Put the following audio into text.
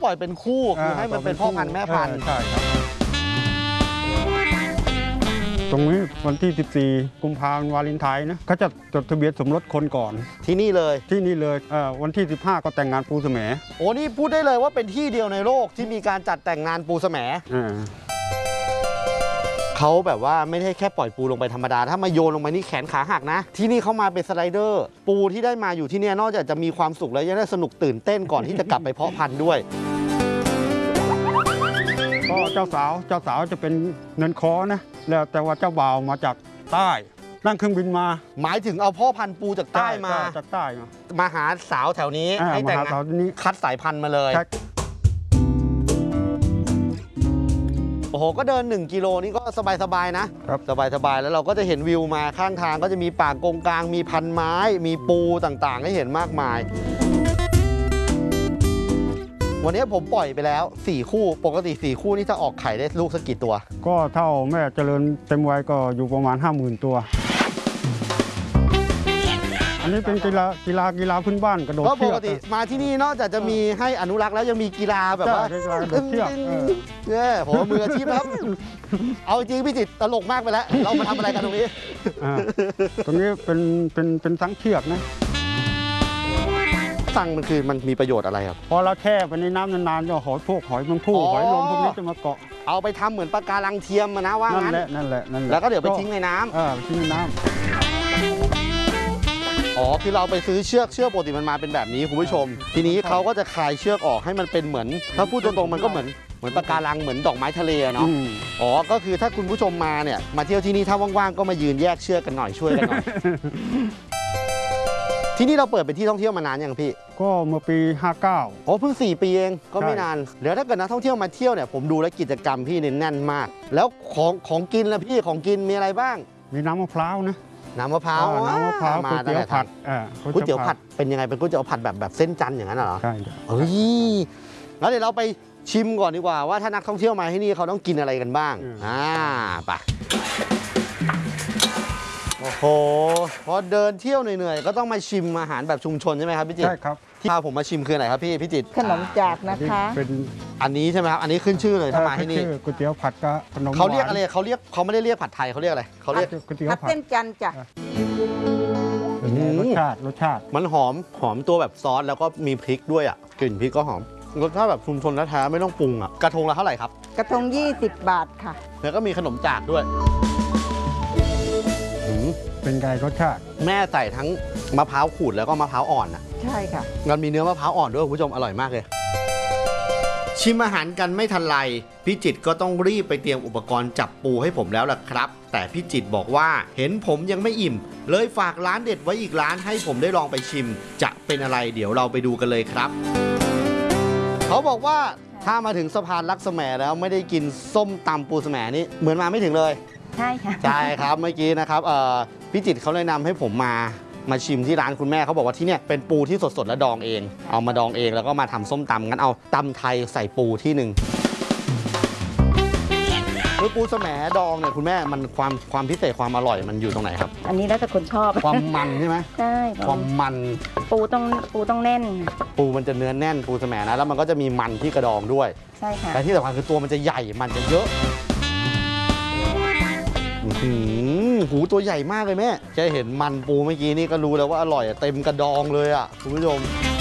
ปล่อยเป็นคู่คือให้มันเป็นพ่อพันธุ์แม่พันธุ์ใช่ครับตรงนี้วันที่ 14 กุมภาพันธ์วาเลนไทน์นะเขาจะจดทะเบียนสมรสคนก่อนที่นี่เลยวันที่ 15 ก็แต่งงานปูแสมโอ้นี่พูดได้เลยว่าเป็นที่เดียวในโลกที่มีการจัดแต่งงานปูแสมเขาแบบว่าไม่ได้แค่ปล่อยปูลงไปธรรมดาถ้ามาโยนลงไปนี่แขนขาหักนะที่นี่เขามาเป็นสไลเดอร์ปูที่ได้มาอยู่ที่นี่นอกจากจะมีความสุขแล้วยังได้สนุกตื่นเต้นก่อนที่จะกลับไปเพาะพันธุ์ด้วยก็เจ้าสาวจะเป็นเนินคอนะแล้วแต่ว่าเจ้าบ่าวมาจากใต้นั่งเครื่องบินมาหมายถึงเอาพ่อพันธุ์ปูจากใต้มาจากใต้มาหาสาวแถวนี้ให้แต่งงานคัดสายพันธุ์มาเลยโอ้โหก็เดิน1 กิโลนี่ก็สบายๆนะสบายแล้วเราก็จะเห็นวิวมาข้างทางก็จะมีป่ากงกลางมีพันไม้มีปูต่างๆให้เห็นมากมายวันนี้ผมปล่อยไปแล้ว4 คู่ปกติ4 คู่นี่จะออกไข่ได้ลูกสักกี่ตัวก็เท่าแม่เจริญเต็มวัยก็อยู่ประมาณ 50,000 ตัวอันนี้เป็นกีฬาพื้นบ้านกระโดดเชือกปกติมาที่นี่นอกจากจะมีให้อนุรักษ์แล้วยังมีกีฬาแบบว่าเนี่ยผมมืออาชีพครับเอาจริงพี่จิตตลกมากไปแล้วเรามาทำอะไรกันตรงนี้ตรงนี้เป็นสังเชือกนะสังมันมีประโยชน์อะไรครับพอเราแช่ไปในน้ำนานๆก็หอยแมงผู้หอยลมพวกนี้จะมาเกาะเอาไปทำเหมือนปะการังเทียมนะว่างั้นนั่นแหละแล้วก็เดี๋ยวไปทิ้งในน้ำทิ้งในน้ำคือเราไปซื้อเชือกปกติมันมาเป็นแบบนี้คุณผู้ชมทีนี้เขาก็จะคลายเชือกออกให้มันเป็นเหมือนถ้าพูดตรงๆมันก็เหมือนปะการังเหมือนดอกไม้ทะเลเนาะก็คือถ้าคุณผู้ชมมาเนี่ยมาเที่ยวที่นี่ถ้าว่างๆก็มายืนแยกเชือกกันหน่อยช่วยกันหน่อยที่นี่เราเปิดเป็นที่ท่องเที่ยวมานานยังพี่ก็เมื่อปี59 เพิ่ง4 ปีเองก็ไม่นานเดี๋ยวถ้าเกิดนักท่องเที่ยวมาเที่ยวเนี่ยผมดูแล้วกิจกรรมพี่แน่นมากแล้วของกินล่ะพี่ของกินมีอะไรบ้างมีน้ำมะพร้าวนะน้ำมะพร้าวก๋วยเตี๋ยวผัดก๋วยเตี๋ยวผัดเป็นยังไงเป็นก๋วยเตี๋ยวผัดแบบเส้นจันทร์อย่างนั้นเหรอใช่งั้นเดี๋ยวเราไปชิมก่อนดีกว่าว่าถ้านักท่องเที่ยวมาที่นี่เขาต้องกินอะไรกันบ้างไปโอ้โหพอเดินเที่ยวเหนื่อยๆก็ต้องมาชิมอาหารแบบชุมชนใช่ไหมครับพี่จิตใช่ครับที่พาผมมาชิมคืออะไรครับพี่จิตขนมจากนะคะเป็นอันนี้ใช่ไหมครับอันนี้ขึ้นชื่อเลยถ้ามาที่นี่ก๋วยเตี๋ยวผัดก็ขนมเขาเรียกอะไรเขาไม่ได้เรียกผัดไทยเขาเรียกอะไรเขาเรียกก๋วยเตี๋ยวผัดเส้นจันทร์จ้ะรสชาติมันหอมตัวแบบซอสแล้วก็มีพริกด้วยอ่ะกลิ่นพริกก็หอมรสชาติแบบชุมชนแท้ๆไม่ต้องปรุงอ่ะกระทงละเท่าไหร่ครับกระทง20 บาทค่ะแล้วก็มีขนมจากด้วยเป็นไงรสชาติแม่ใส่ทั้งมะพร้าวขูดแล้วก็มะพร้าวอ่อนอ่ะใช่ค่ะมันมีเนื้อมะพร้าวอ่อนด้วยคุณผู้ชมอร่อยมากเลยชิมอาหารกันไม่ทันไรพี่จิตก็ต้องรีบไปเตรียมอุปกรณ์จับปูให้ผมแล้วล่ะครับแต่พี่จิตบอกว่าเห็นผมยังไม่อิ่มเลยฝากร้านเด็ดไว้อีกร้านให้ผมได้ลองไปชิมจะเป็นอะไรเดี๋ยวเราไปดูกันเลยครับเขาบอกว่าถ้ามาถึงสะพานลักษแมแล้วไม่ได้กินส้มตำปูแสมนี่เหมือนมาไม่ถึงเลยใช่ค่ะใช่ครับเมื่อกี้นะครับพี่จิตเขาแนะนำให้ผมมาชิมที่ร้านคุณแม่เขาบอกว่าที่เนี่ยเป็นปูที่สดๆและดองเองเอามาดองเองแล้วก็มาทำส้มตำงั้นเอาตำไทยใส่ปูที่หนึ่งคือปูแสมดองเนี่ยคุณแม่มันความพิเศษความอร่อยมันอยู่ตรงไหนครับอันนี้แล้วแต่คนชอบความมันใช่ไหมใช่ความมันปูต้องแน่นปูมันจะเนื้อแน่นปูแสมนะแล้วมันก็จะมีมันที่กระดองด้วยใช่ค่ะแต่ที่สำคัญคือตัวมันจะใหญ่มันจะเยอะหูตัวใหญ่มากเลยแม่แค่เห็นมันปูเมื่อกี้นี่ก็รู้แล้วว่าอร่อยเต็มกระดองเลยอ่ะคุณผู้ชม